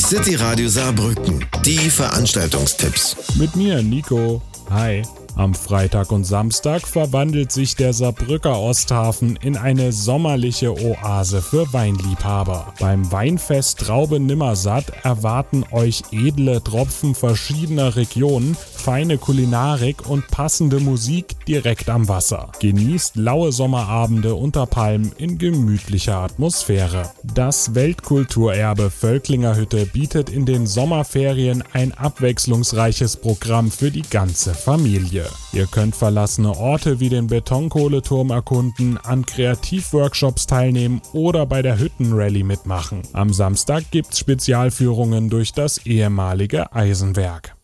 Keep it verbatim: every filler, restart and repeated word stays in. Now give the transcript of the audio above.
City Radio Saarbrücken. Die Veranstaltungstipps. Mit mir, Nico. Hi. Am Freitag und Samstag verwandelt sich der Saarbrücker Osthafen in eine sommerliche Oase für Weinliebhaber. Beim Weinfest Traube Nimmersatt erwarten euch edle Tropfen verschiedener Regionen, feine Kulinarik und passende Musik direkt am Wasser. Genießt laue Sommerabende unter Palmen in gemütlicher Atmosphäre. Das Weltkulturerbe Völklingerhütte bietet in den Sommerferien ein abwechslungsreiches Programm für die ganze Familie. Ihr könnt verlassene Orte wie den Betonkohleturm erkunden, an Kreativworkshops teilnehmen oder bei der Hüttenrallye mitmachen. Am Samstag gibt's Spezialführungen durch das ehemalige Eisenwerk.